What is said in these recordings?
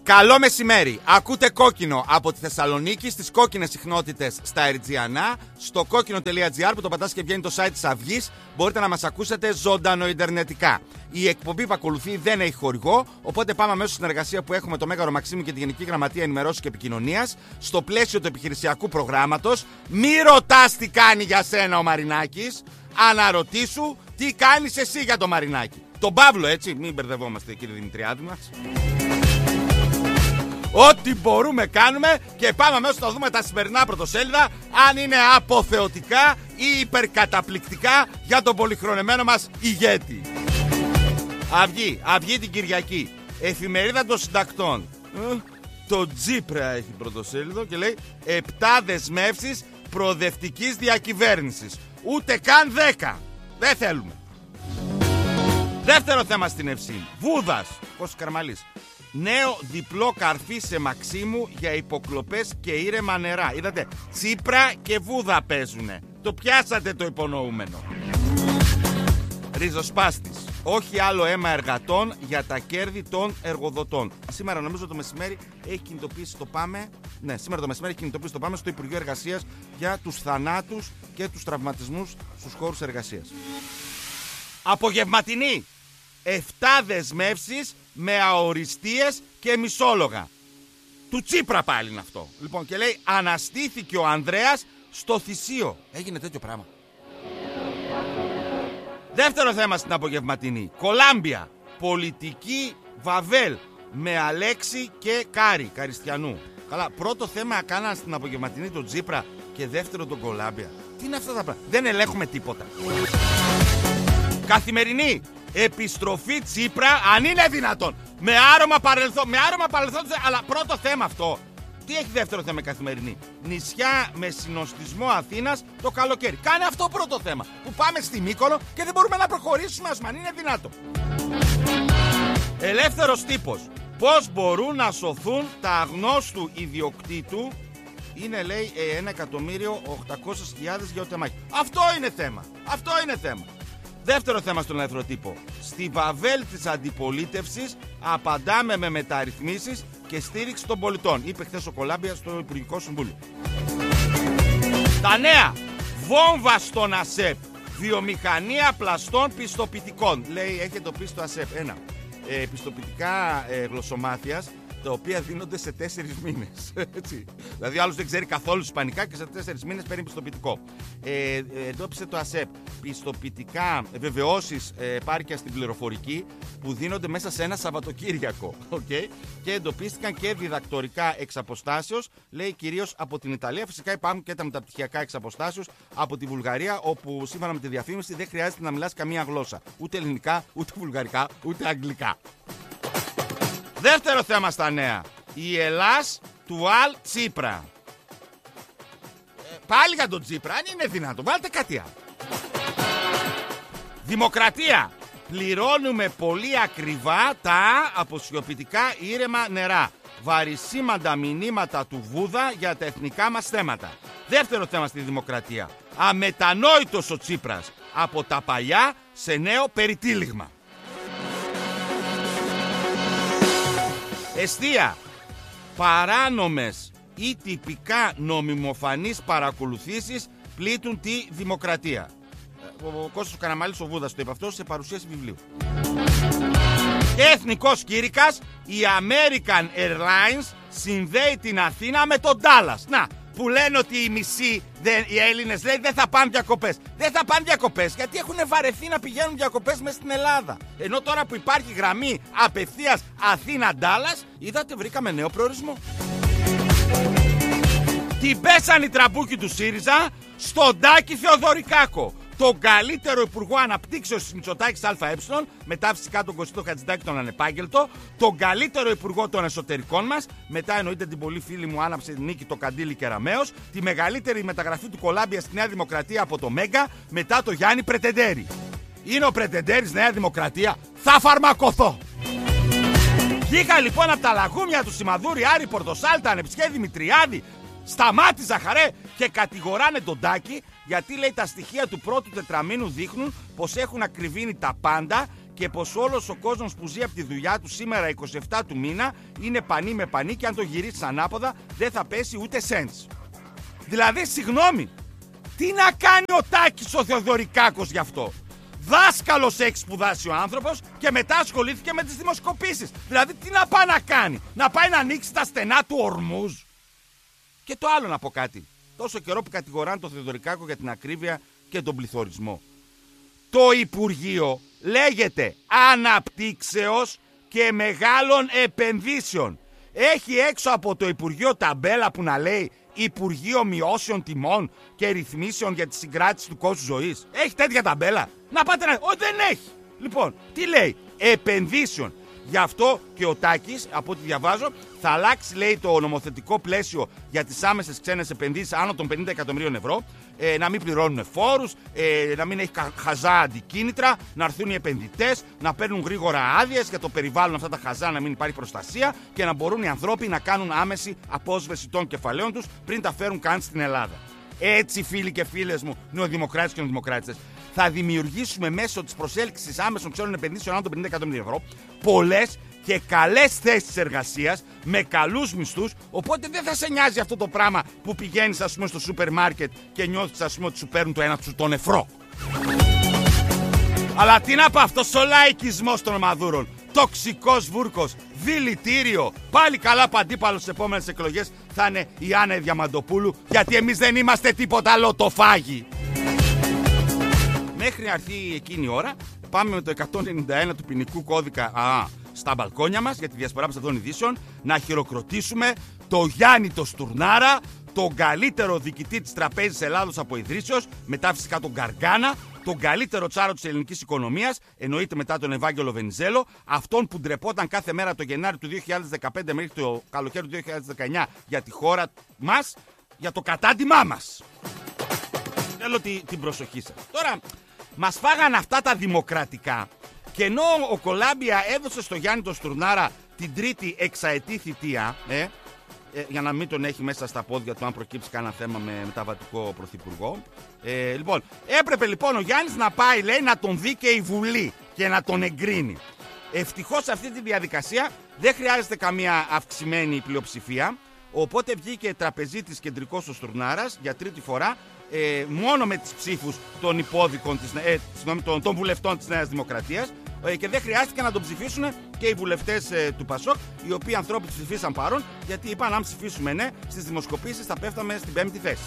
Καλό μεσημέρι. Ακούτε Κόκκινο από τη Θεσσαλονίκη στις κόκκινες συχνότητες στα Ερτζιανά, στο κόκκινο.gr που το πατάς και βγαίνει το site της Αυγής. Μπορείτε να μας ακούσετε ζωντανοιντερνετικά. Η εκπομπή που ακολουθεί δεν έχει χορηγό, οπότε πάμε αμέσως στην συνεργασία που έχουμε το Μέγαρο Μαξίμου και τη Γενική Γραμματεία Ενημερώσεως και Επικοινωνίας στο πλαίσιο του επιχειρησιακού προγράμματος. Μη ρωτάς τι κάνει για σένα ο Μαρινάκης, αναρωτήσου τι κάνεις εσύ για το Μαρινάκη. Τον Παύλο, έτσι, μην μπερδευόμαστε κύριε Δημητριάδη μας. Ό,τι μπορούμε κάνουμε και πάμε αμέσως να δούμε τα σημερινά πρωτοσέλιδα αν είναι αποθεωτικά ή υπερκαταπληκτικά για τον πολυχρονεμένο μας ηγέτη. Αυγή την Κυριακή. Εφημερίδα των συντακτών. Το Τσίπρα έχει πρωτοσέλιδο και λέει 7 δεσμεύσεις προοδευτικής διακυβέρνησης. Ούτε καν 10. Δεν θέλουμε. Δεύτερο θέμα στην Ευσύνη. Βούδας. Κώστας Καρμαλής. Νέο διπλό καρφί σε Μαξίμου για υποκλοπές και ήρεμα νερά. Είδατε, Τσίπρα και Βούδα παίζουνε. Το πιάσατε το υπονοούμενο. Ριζοσπάστης. Όχι άλλο αίμα εργατών για τα κέρδη των εργοδοτών. Σήμερα νομίζω το μεσημέρι έχει κινητοποιήσει το ΠΑΜΕ. Ναι, σήμερα το μεσημέρι έχει κινητοποιήσει το ΠΑΜΕ στο Υπουργείο Εργασίας για τους θανάτους και τους τραυματισμούς στους χώρους εργασίας. Απογευματινή. 7 δεσμεύσεις με αοριστείες και μισόλογα. Του Τσίπρα πάλι είναι αυτό. Λοιπόν, και λέει αναστήθηκε ο Ανδρέας στο θυσίο. Έγινε τέτοιο πράγμα. Δεύτερο θέμα στην απογευματινή. Κολάμπια. Πολιτική Βαβέλ με Αλέξη και Κάρη Καριστιανού. Καλά, πρώτο θέμα κάναν στην απογευματινή τον Τσίπρα και δεύτερο τον Κολάμπια. Τι είναι αυτά τα πράγματα. Δεν ελέγχουμε τίποτα. Καθημερινή. Επιστροφή Τσίπρα, αν είναι δυνατόν. Με άρωμα παρελθόν, αλλά πρώτο θέμα αυτό. Τι έχει δεύτερο θέμα Καθημερινή? Νησιά με συνοστισμό Αθήνας το καλοκαίρι. Κάνε αυτό πρώτο θέμα. Που πάμε στη Μύκονο και δεν μπορούμε να προχωρήσουμε, αν είναι δυνατόν. Ελεύθερος τύπος. Πώς μπορούν να σωθούν τα αγνώστου ιδιοκτήτου? Είναι λέει 1.800.000 γεωτεμάχια. Αυτό είναι θέμα. Δεύτερο θέμα στον ελεύθερο τύπο. Στη Βαβέλ της αντιπολίτευσης απαντάμε με μεταρρυθμίσεις και στήριξη των πολιτών. Είπε χθες ο Κολάμπια στο Υπουργικό Συμβούλιο. Τα νέα. Βόμβα στον ΑΣΕΠ. Βιομηχανία πλαστών πιστοποιητικών. Λέει, έχει εντοπίσει το ΑΣΕΠ. Πιστοποιητικά γλωσσομάθειας, τα οποία δίνονται σε 4 μήνες. Έτσι. Δηλαδή, άλλος δεν ξέρει καθόλου ισπανικά και σε 4 μήνες παίρνει πιστοποιητικό. Εντόπισε το ΑΣΕΠ πιστοποιητικά βεβαιώσεις επάρκειας στην πληροφορική που δίνονται μέσα σε ένα Σαββατοκύριακο. Okay. Και εντοπίστηκαν και διδακτορικά εξ αποστάσεως, λέει κυρίως από την Ιταλία. Φυσικά υπάρχουν και τα μεταπτυχιακά εξ αποστάσεως από τη Βουλγαρία, όπου σύμφωνα με τη διαφήμιση δεν χρειάζεται να μιλάς καμία γλώσσα. Ούτε ελληνικά, ούτε βουλγαρικά, ούτε αγγλικά. Δεύτερο θέμα στα νέα. Η Ελλάς του Αλ Τσίπρα. Πάλι για τον Τσίπρα, αν είναι δυνατόν, βάλτε κάτι άλλο. Δημοκρατία. Πληρώνουμε πολύ ακριβά τα αποσιοποιητικά ήρεμα νερά. Βαρισίμαντα μηνύματα του Βούδα για τα εθνικά μας θέματα. Δεύτερο θέμα στη Δημοκρατία. Αμετανόητος ο Τσίπρας. Από τα παλιά σε νέο περιτύλιγμα. Εστία. Παράνομες ή τυπικά νομιμοφανείς παρακολουθήσεις πλήττουν τη δημοκρατία. Ο Κώστας Καραμαλής ο Βούδας το είπε αυτό σε παρουσίαση βιβλίου. Και εθνικός κήρυκας, η American Airlines συνδέει την Αθήνα με τον Ντάλλας. Να, που λένε ότι οι μισοί οι Έλληνες λέει δεν θα πάνε διακοπές. Δεν θα πάνε διακοπές γιατί έχουν βαρεθεί να πηγαίνουν διακοπές μέσα στην Ελλάδα. Ενώ τώρα που υπάρχει γραμμή απευθείας Αθήνα-Ντάλλας, είδατε βρήκαμε νέο προορισμό. Την πέσαν οι τραμπούκοι του ΣΥΡΙΖΑ στον Τάκη Θεοδωρικάκο. Τον καλύτερο υπουργό αναπτύξεως της Μητσοτάκης ΑΕ, μετά φυσικά τον Κωστή Χατζηδάκη τον ανεπάγγελτο, τον καλύτερο υπουργό των εσωτερικών μας, μετά εννοείται την πολύ φίλη μου άναψε Νίκη το Καντήλι Κεραμέως, τη μεγαλύτερη μεταγραφή του Κολάμπια στη Νέα Δημοκρατία από το Μέγκα, μετά το Γιάννη Πρετεντέρη. Είναι ο Πρετεντέρης Νέα Δημοκρατία, θα φαρμακοθώ! Βγήκα λοιπόν από τα λαγούμια του Σιμαδούρη, Άρη Πορτοσάλτα, Ανεψιέ Δημητριάδη, Σταμάτη Ζαχαρέ και κατηγοράνε τον Τάκη γιατί λέει τα στοιχεία του πρώτου τετραμήνου δείχνουν πως έχουν ακριβήνει τα πάντα και πως όλος ο κόσμος που ζει από τη δουλειά του σήμερα 27 του μήνα είναι πανί με πανί και αν το γυρίσεις ανάποδα δεν θα πέσει ούτε cents. Δηλαδή, συγγνώμη, τι να κάνει ο Τάκης ο Θεοδωρικάκος γι' αυτό? Δάσκαλος έχει σπουδάσει ο άνθρωπος και μετά ασχολήθηκε με τις δημοσκοπήσεις. Δηλαδή, τι να πάει να κάνει? Να πάει να ανοίξει τα στενά του Ορμούζ? Και το άλλο να πω κάτι. Τόσο καιρό που κατηγοράνε τον Θεοδωρικάκο για την ακρίβεια και τον πληθωρισμό. Το Υπουργείο λέγεται Αναπτύξεως και Μεγάλων Επενδύσεων. Έχει έξω από το Υπουργείο ταμπέλα που να λέει Υπουργείο Μειώσεων Τιμών και Ρυθμίσεων για τη συγκράτηση του κόστους ζωής. Έχει τέτοια ταμπέλα? Να πάτε να... δεν έχει. Λοιπόν, τι λέει? Επενδύσεων. Γι' αυτό και ο Τάκης, από ό,τι διαβάζω, θα αλλάξει, λέει, το νομοθετικό πλαίσιο για τις άμεσες ξένες επενδύσεις άνω των 50 εκατομμυρίων ευρώ, να μην πληρώνουν φόρους, να μην έχει χαζά αντικίνητρα, να έρθουν οι επενδυτές, να παίρνουν γρήγορα άδειες για το περιβάλλον αυτά τα χαζά, να μην υπάρχει προστασία και να μπορούν οι ανθρώποι να κάνουν άμεση απόσβεση των κεφαλαίων τους πριν τα φέρουν καν στην Ελλάδα. Έτσι, φίλοι και φίλες μου, νεοδημοκράτες και νεοδημοκράτες, θα δημιουργήσουμε μέσω της προσέλκυσης άμεσων ξένων επενδύσεων άνω των 50 εκατομμυρίων ευρώ πολλές και καλές θέσεις εργασίας με καλούς μισθούς. Οπότε δεν θα σε νοιάζει αυτό το πράγμα που πηγαίνεις, ας πούμε, στο σούπερ μάρκετ και νιώθεις, ας πούμε, ότι σου παίρνουν το ένα σου τον νεφρό. Αλλά τι να πω, αυτός ο λαϊκισμός των μαδούρων, τοξικός βούρκος, δηλητήριο, πάλι καλά που αντίπαλος στις επόμενες εκλογές θα είναι η Άννα Διαμαντοπούλου, γιατί εμείς δεν είμαστε τίποτα λοτοφάγοι. Μέχρι να έρθει εκείνη η ώρα, πάμε με το 191 του ποινικού κώδικα στα μπαλκόνια μας για τη διασπορά ψευδών ειδήσεων να χειροκροτήσουμε το Γιάννη το Στουρνάρα, τον καλύτερο διοικητή της Τραπέζης Ελλάδος από ιδρύσεως, μετά φυσικά τον Γκαργκάνα, τον καλύτερο τσάρο της ελληνικής οικονομίας, εννοείται μετά τον Ευάγγελο Βενιζέλο, αυτόν που ντρεπόταν κάθε μέρα το Γενάρη του 2015 μέχρι το καλοκαίρι του 2019 για τη χώρα μας, για το κατάντημά μας. Θέλω την προσοχή σας. Τώρα, μας φάγαν αυτά τα δημοκρατικά και ενώ ο Κολάμπια έδωσε στο Γιάννη το Στουρνάρα την τρίτη εξαετή θητεία, για να μην τον έχει μέσα στα πόδια του αν προκύψει κανένα θέμα με μεταβατικό πρωθυπουργό. Λοιπόν, έπρεπε λοιπόν ο Γιάννης να πάει, λέει, να τον δει και η Βουλή και να τον εγκρίνει. Ευτυχώς σε αυτή τη διαδικασία δεν χρειάζεται καμία αυξημένη πλειοψηφία, οπότε βγήκε τραπεζίτης κεντρικός ο Στουρνάρας για τρίτη φορά, μόνο με τις ψήφους των υπόδικων των βουλευτών της Νέας Δημοκρατίας, και δεν χρειάστηκε να τον ψηφίσουν και οι βουλευτές του Πασόκ, οι οποίοι ανθρώποι ψηφίσαν παρόν, γιατί είπαν αν ψηφίσουμε ναι, στις δημοσκοπήσεις θα πέφταμε στην 5η θέση.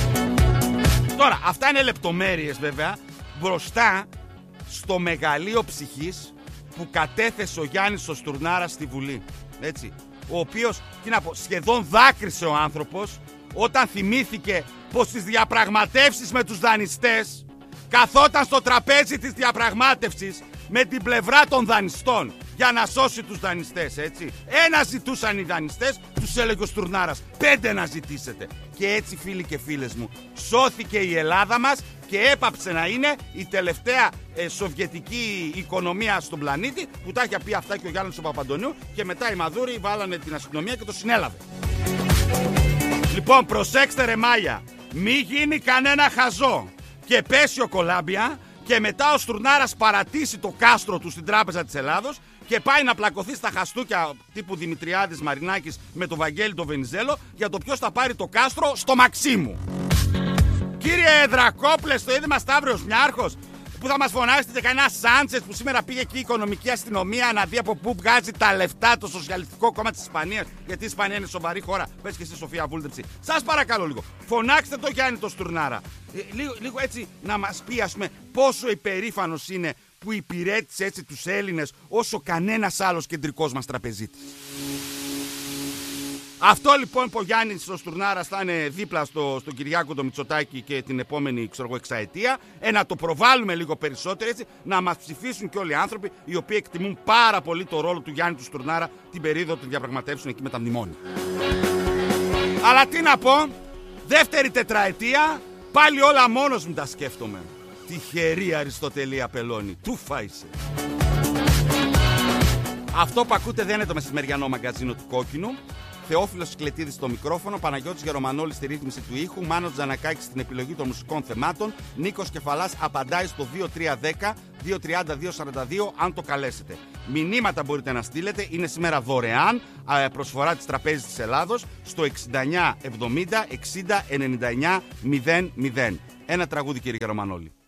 Τώρα, αυτά είναι λεπτομέρειες βέβαια, μπροστά στο μεγαλείο ψυχής που κατέθεσε ο Γιάννης ο Στουρνάρας στη Βουλή. Έτσι, ο οποίος, τι να πω, σχεδόν δάκρυσε ο άνθρωπος όταν θυμήθηκε πως στις διαπραγματεύσεις με τους δανειστές καθόταν στο τραπέζι της διαπραγμάτευσης με την πλευρά των δανειστών για να σώσει τους δανειστές, έτσι. Ένα ζητούσαν οι δανειστές, τους έλεγε ο Στουρνάρας, 5 να ζητήσετε. Και έτσι, φίλοι και φίλες μου, σώθηκε η Ελλάδα μας και έπαψε να είναι η τελευταία σοβιετική οικονομία στον πλανήτη, που τα είχε πει αυτά και ο Γιάννης ο Παπαντονίου, και μετά οι Μαδούροι βάλανε την αστυνομία και το συνέλαβε. Λοιπόν, προσέξτε ρε μάγια, μη γίνει κανένα χαζό και πέσει ο Κολάμπια και μετά ο Στουρνάρας παρατήσει το κάστρο του στην Τράπεζα της Ελλάδος και πάει να πλακωθεί στα χαστούκια τύπου Δημητριάδης Μαρινάκης με το Βαγγέλη το Βενιζέλο για το ποιος θα πάρει το κάστρο στο Μαξίμου. Κύριε Δρακόπλε, στο Ίδρυμα Σταύρος Μιάρχος, που θα μας φωνάσετε κανένα Σάντσες που σήμερα πήγε εκεί η οικονομική αστυνομία να δει από πού βγάζει τα λεφτά το Σοσιαλιστικό Κόμμα της Ισπανίας, γιατί η Ισπανία είναι σοβαρή χώρα. Πες και εσύ, Σοφία Βούλτεψη. Σας παρακαλώ λίγο, φωνάξτε το Γιάννη το Στουρνάρα. Λίγο έτσι να μας πει, ας πούμε, πόσο υπερήφανος είναι που υπηρέτησε έτσι τους Έλληνες όσο κανένας άλλος κεντρικός μας τραπεζίτης. Αυτό λοιπόν που ο Γιάννης ο Στουρνάρας θα είναι δίπλα στον Κυριάκο το Μητσοτάκη και την επόμενη εξαετία, να το προβάλλουμε λίγο περισσότερο, έτσι, να μας ψηφίσουν και όλοι οι άνθρωποι οι οποίοι εκτιμούν πάρα πολύ το ρόλο του Γιάννη του Στουρνάρα την περίοδο των διαπραγματεύσεων εκεί με τα μνημόνια. Αλλά τι να πω, δεύτερη τετραετία, πάλι όλα μόνος μου τα σκέφτομαι. Τυχερή Αριστοτελή Απελώνη, του φάισε. Αυτό που ακούτε δεν είναι το μεσημεριανό μαγκαζίνο του Κόκκινου. Θεόφιλος Κλετίδης στο μικρόφωνο, Παναγιώτης Γερομανόλης στη ρύθμιση του ήχου, Μάνος Τζανακάκης στην επιλογή των μουσικών θεμάτων, Νίκος Κεφαλάς απαντάει στο 2310-230-242 αν το καλέσετε. Μηνύματα μπορείτε να στείλετε, είναι σήμερα δωρεάν, προσφορά της Τραπέζης της Ελλάδος, στο 69 70 60 99 00. Ένα τραγούδι, κύριε Γερομανόλη.